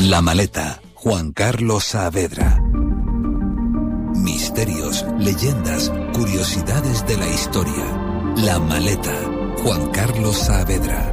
La Maleta, Juan Carlos Saavedra. Misterios, leyendas, curiosidades de la historia. La Maleta, Juan Carlos Saavedra.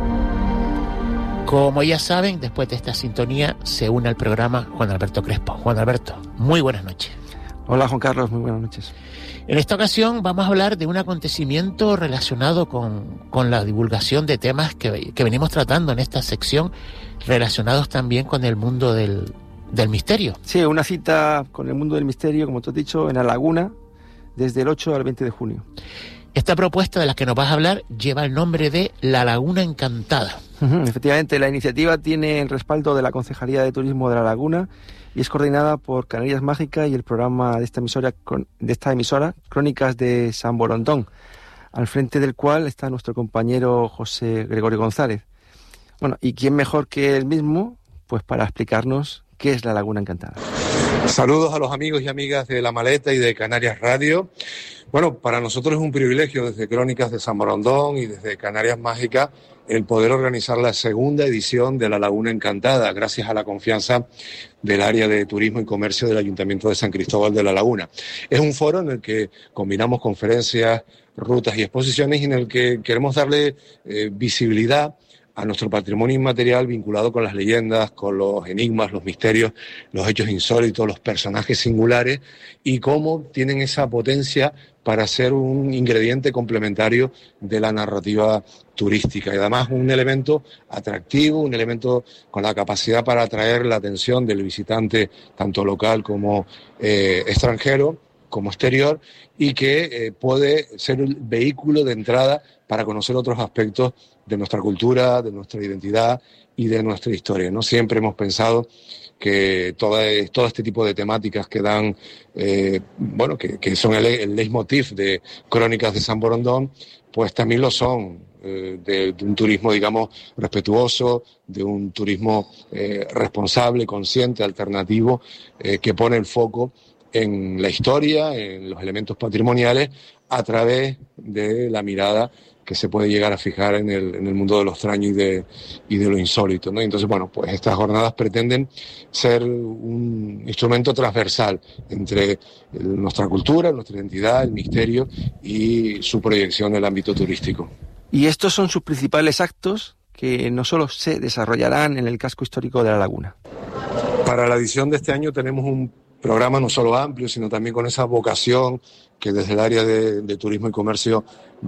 Como ya saben, después de esta sintonía se une al programa Juan Alberto Crespo. Juan Alberto, muy buenas noches. Hola Juan Carlos, muy buenas noches. En esta ocasión vamos a hablar de un acontecimiento relacionado con la divulgación de temas que venimos tratando en esta sección, relacionados también con el mundo del misterio. Sí, una cita con el mundo del misterio, como tú has dicho, en La Laguna, desde el 8 al 20 de junio. Esta propuesta de la que nos vas a hablar lleva el nombre de La Laguna Encantada. Efectivamente, la iniciativa tiene el respaldo de la Concejalía de Turismo de La Laguna y es coordinada por Canarias Mágica y el programa de esta emisora, Crónicas de San Borondón, al frente del cual está nuestro compañero José Gregorio González. Bueno, ¿y quién mejor que él mismo pues para explicarnos qué es La Laguna Encantada? Saludos a los amigos y amigas de La Maleta y de Canarias Radio. Bueno, para nosotros es un privilegio desde Crónicas de San Borondón y desde Canarias Mágica el poder organizar la segunda edición de La Laguna Encantada, gracias a la confianza del área de turismo y comercio del Ayuntamiento de San Cristóbal de La Laguna. Es un foro en el que combinamos conferencias, rutas y exposiciones y en el que queremos darle visibilidad a nuestro patrimonio inmaterial vinculado con las leyendas, con los enigmas, los misterios, los hechos insólitos, los personajes singulares y cómo tienen esa potencia para ser un ingrediente complementario de la narrativa turística y además un elemento atractivo, un elemento con la capacidad para atraer la atención del visitante tanto local como extranjero, como exterior, y que puede ser un vehículo de entrada para conocer otros aspectos de nuestra cultura, de nuestra identidad y de nuestra historia, ¿no? Siempre hemos pensado que todo este tipo de temáticas que dan, que son el leitmotiv de Crónicas de San Borondón, pues también lo son de un turismo, digamos, respetuoso, de un turismo responsable, consciente, alternativo, que pone el foco en la historia, en los elementos patrimoniales, a través de la mirada que se puede llegar a fijar en el mundo de lo extraño y de lo insólito, ¿no? Entonces, bueno, pues estas jornadas pretenden ser un instrumento transversal entre nuestra cultura, nuestra identidad, el misterio y su proyección en el ámbito turístico. Y estos son sus principales actos que no solo se desarrollarán en el casco histórico de La Laguna. Para la edición de este año tenemos un programa no solo amplio, sino también con esa vocación que desde el área de turismo y comercio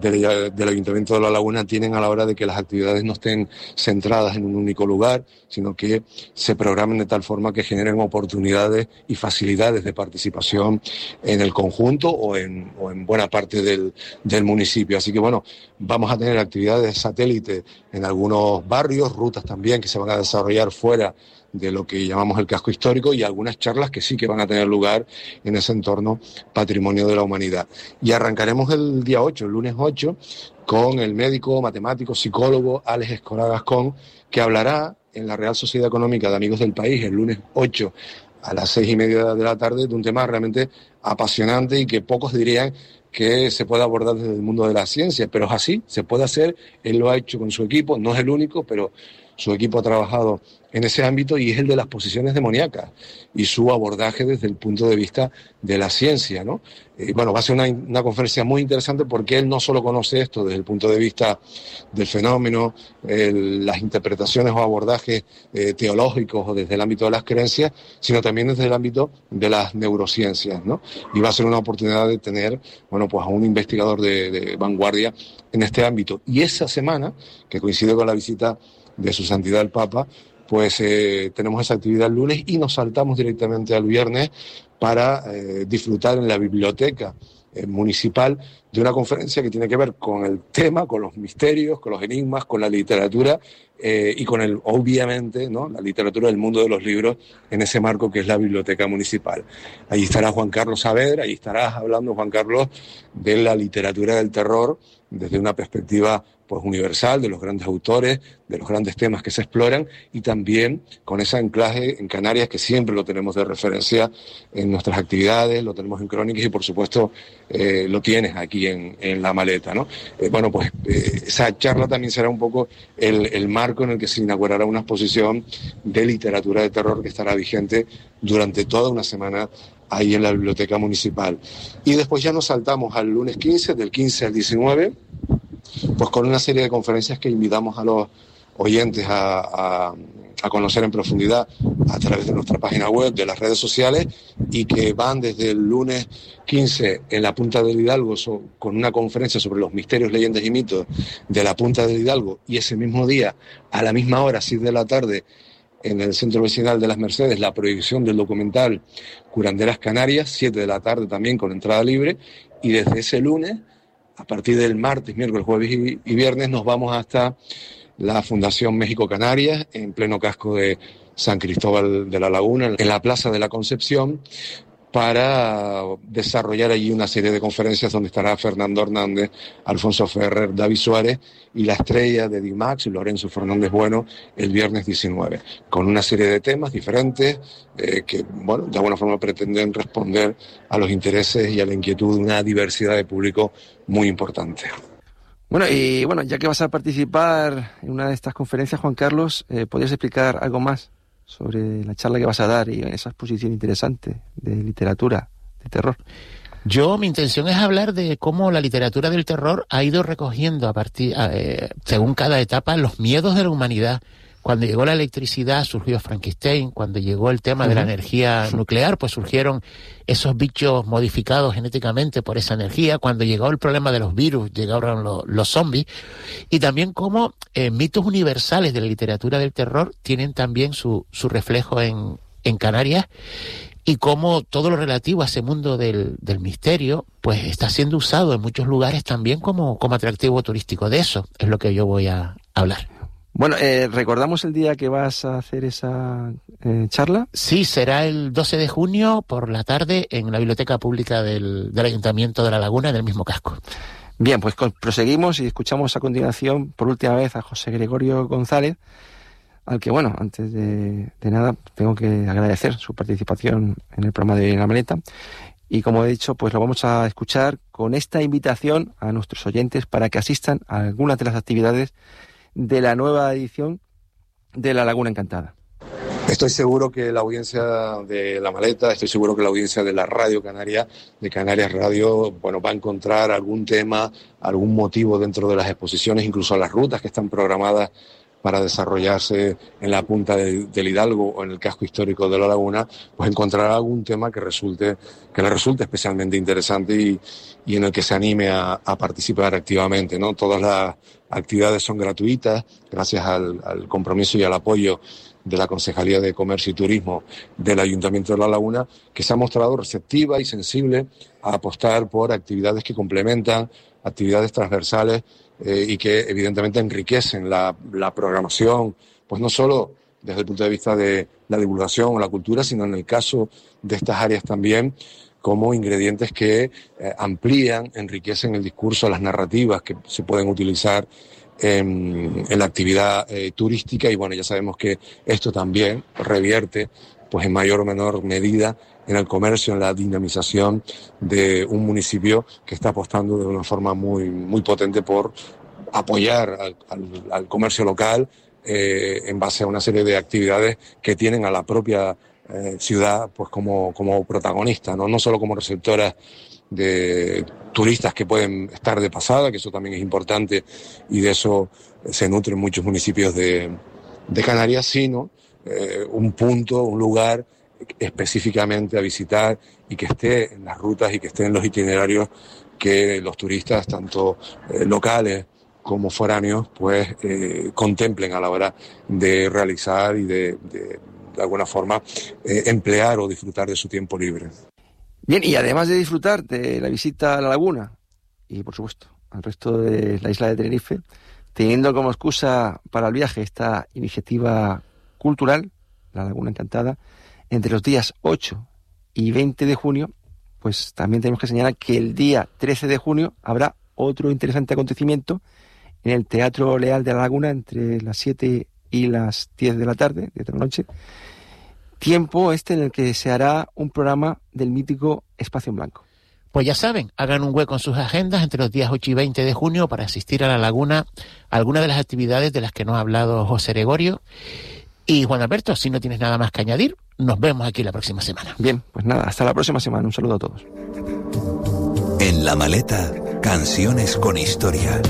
del Ayuntamiento de La Laguna tienen a la hora de que las actividades no estén centradas en un único lugar, sino que se programen de tal forma que generen oportunidades y facilidades de participación en el conjunto o en buena parte del municipio. Así que bueno, vamos a tener actividades satélite en algunos barrios, rutas también que se van a desarrollar fuera de lo que llamamos el casco histórico y algunas charlas que sí que van a tener lugar en ese entorno patrimonio de la humanidad. Y arrancaremos el día 8, el lunes 8, con el médico, matemático, psicólogo Alex Escolar Gascón, que hablará en la Real Sociedad Económica de Amigos del País el lunes 8 a las 6:30 de la tarde de un tema realmente apasionante y que pocos dirían que se puede abordar desde el mundo de la ciencia, pero es así, se puede hacer, él lo ha hecho con su equipo, no es el único, pero su equipo ha trabajado en ese ámbito y es el de las posesiones demoníacas y su abordaje desde el punto de vista de la ciencia, ¿no? Bueno, va a ser una conferencia muy interesante porque él no solo conoce esto desde el punto de vista del fenómeno, las interpretaciones o abordajes teológicos o desde el ámbito de las creencias, sino también desde el ámbito de las neurociencias, ¿no? Y va a ser una oportunidad de tener, bueno, pues a un investigador de vanguardia en este ámbito. Y esa semana, que coincide con la visita de Su Santidad el Papa, pues tenemos esa actividad el lunes y nos saltamos directamente al viernes para disfrutar en la biblioteca municipal de una conferencia que tiene que ver con el tema, con los misterios, con los enigmas, con la literatura y con obviamente, ¿no?, la literatura del mundo de los libros en ese marco que es la biblioteca municipal. Allí estará Juan Carlos Saavedra, allí estarás hablando, Juan Carlos, de la literatura del terror desde una perspectiva pues universal, de los grandes autores, de los grandes temas que se exploran, y también con ese anclaje en Canarias que siempre lo tenemos de referencia en nuestras actividades, lo tenemos en Crónicas y por supuesto lo tienes aquí en La Maleta, ¿no? Esa charla también será un poco el marco en el que se inaugurará una exposición de literatura de terror que estará vigente durante toda una semana ahí en la Biblioteca Municipal. Y después ya nos saltamos al lunes 15, del 15 al 19, pues con una serie de conferencias que invitamos a los oyentes a conocer en profundidad a través de nuestra página web, de las redes sociales, y que van desde el lunes 15 en la Punta del Hidalgo con una conferencia sobre los misterios, leyendas y mitos de la Punta del Hidalgo, y ese mismo día, a la misma hora, 6 de la tarde, en el Centro Vecinal de Las Mercedes, la proyección del documental Curanderas Canarias, 7 de la tarde también con entrada libre, y desde ese lunes, a partir del martes, miércoles, jueves y viernes, nos vamos hasta la Fundación México Canarias, en pleno casco de San Cristóbal de la Laguna, en la Plaza de la Concepción, para desarrollar allí una serie de conferencias donde estará Fernando Hernández, Alfonso Ferrer, David Suárez y la estrella de Dimax, Lorenzo Fernández Bueno, el viernes 19, con una serie de temas diferentes que, de alguna forma pretenden responder a los intereses y a la inquietud de una diversidad de público muy importante. Ya que vas a participar en una de estas conferencias, Juan Carlos, ¿podrías explicar algo más sobre la charla que vas a dar y esa exposición interesante de literatura de terror? Mi intención es hablar de cómo la literatura del terror ha ido recogiendo según cada etapa, los miedos de la humanidad. Cuando llegó la electricidad surgió Frankenstein, cuando llegó el tema de la energía nuclear, pues surgieron esos bichos modificados genéticamente por esa energía. Cuando llegó el problema de los virus, llegaron los zombies. Y también cómo mitos universales de la literatura del terror tienen también su reflejo en Canarias, y cómo todo lo relativo a ese mundo del misterio pues está siendo usado en muchos lugares también como atractivo turístico. De eso es lo que yo voy a hablar. ¿Recordamos el día que vas a hacer esa charla? Sí, será el 12 de junio por la tarde en la Biblioteca Pública del Ayuntamiento de La Laguna, en el mismo casco. Bien, pues proseguimos y escuchamos a continuación por última vez a José Gregorio González, al que, antes de nada, tengo que agradecer su participación en el programa de La Maleta. Y como he dicho, pues lo vamos a escuchar con esta invitación a nuestros oyentes para que asistan a algunas de las actividades de la nueva edición de La Laguna Encantada. Estoy seguro que la audiencia de La Maleta, estoy seguro que la audiencia de la Radio Canaria, de Canarias Radio, va a encontrar algún tema, algún motivo dentro de las exposiciones, incluso las rutas que están programadas para desarrollarse en la punta del Hidalgo o en el casco histórico de La Laguna, pues encontrará algún tema que le resulte especialmente interesante y en el que se anime a participar activamente, ¿no? Todas las actividades son gratuitas, gracias al compromiso y al apoyo de la Concejalía de Comercio y Turismo del Ayuntamiento de La Laguna, que se ha mostrado receptiva y sensible a apostar por actividades que complementan, actividades transversales y que evidentemente enriquecen la programación, pues no solo desde el punto de vista de la divulgación o la cultura, sino en el caso de estas áreas también como ingredientes que amplían, enriquecen el discurso, las narrativas que se pueden utilizar en la actividad turística. Y ya sabemos que esto también revierte pues en mayor o menor medida en el comercio, en la dinamización de un municipio que está apostando de una forma muy, muy potente por apoyar al comercio local en base a una serie de actividades que tienen a la propia ciudad pues como protagonista, no solo como receptora de turistas que pueden estar de pasada, que eso también es importante y de eso se nutren muchos municipios de Canarias, sino un punto, un lugar específicamente a visitar y que esté en las rutas y que esté en los itinerarios que los turistas, tanto locales como foráneos, pues contemplen a la hora de realizar y de alguna forma emplear o disfrutar de su tiempo libre. Bien, y además de disfrutar de la visita a La Laguna y, por supuesto, al resto de la isla de Tenerife, teniendo como excusa para el viaje esta iniciativa cultural, La Laguna Encantada, entre los días 8 y 20 de junio, pues también tenemos que señalar que el día 13 de junio habrá otro interesante acontecimiento en el Teatro Leal de la Laguna entre las 7 y las 10 de la tarde, 10 de la noche. Tiempo en el que se hará un programa del mítico Espacio en Blanco. Pues ya saben, hagan un hueco en sus agendas entre los días 8 y 20 de junio para asistir a la Laguna a alguna de las actividades de las que nos ha hablado José Gregorio. Y Juan Alberto, si no tienes nada más que añadir, nos vemos aquí la próxima semana. Bien, pues nada, hasta la próxima semana. Un saludo a todos. En La Maleta, canciones con historia.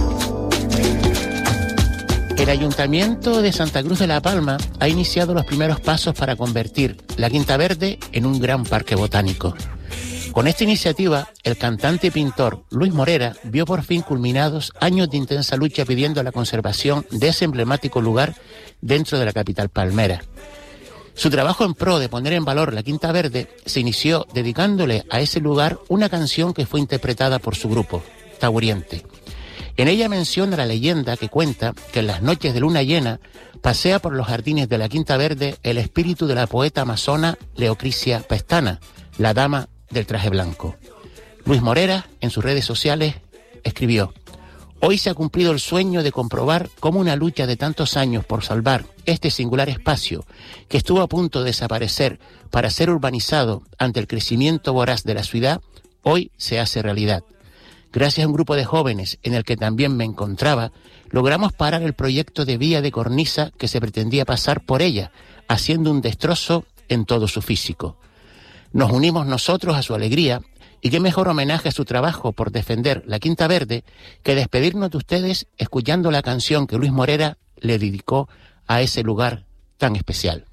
El Ayuntamiento de Santa Cruz de la Palma ha iniciado los primeros pasos para convertir la Quinta Verde en un gran parque botánico. Con esta iniciativa, el cantante y pintor Luis Morera vio por fin culminados años de intensa lucha pidiendo la conservación de ese emblemático lugar dentro de la capital palmera. Su trabajo en pro de poner en valor la Quinta Verde se inició dedicándole a ese lugar una canción que fue interpretada por su grupo, Tauriente. En ella menciona la leyenda que cuenta que en las noches de luna llena pasea por los jardines de la Quinta Verde el espíritu de la poeta amazona Leocrisia Pestana, la dama del traje blanco. Luis Morera, en sus redes sociales, escribió: hoy se ha cumplido el sueño de comprobar cómo una lucha de tantos años por salvar este singular espacio que estuvo a punto de desaparecer para ser urbanizado ante el crecimiento voraz de la ciudad, hoy se hace realidad. Gracias a un grupo de jóvenes en el que también me encontraba, logramos parar el proyecto de vía de cornisa que se pretendía pasar por ella, haciendo un destrozo en todo su físico. Nos unimos nosotros a su alegría, y qué mejor homenaje a su trabajo por defender la Quinta Verde que despedirnos de ustedes escuchando la canción que Luis Morera le dedicó a ese lugar tan especial.